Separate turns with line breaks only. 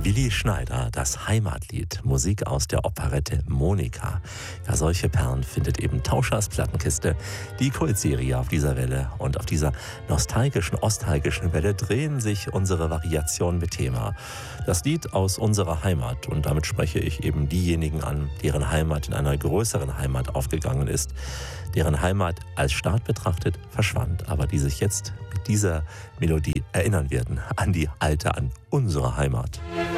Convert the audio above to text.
Willi Schneider, das Heimatlied, Musik aus der Operette Monika. Ja, solche Perlen findet eben Tauschers Plattenkiste, die Kultserie auf dieser Welle. Und auf dieser nostalgischen, ostalgischen Welle drehen sich unsere Variationen mit Thema. Das Lied aus unserer Heimat. Und damit spreche ich eben diejenigen an, deren Heimat in einer größeren Heimat aufgegangen ist, deren Heimat als Staat betrachtet verschwand, aber die sich jetzt mit dieser Melodie erinnern werden an die alte, an unsere Heimat.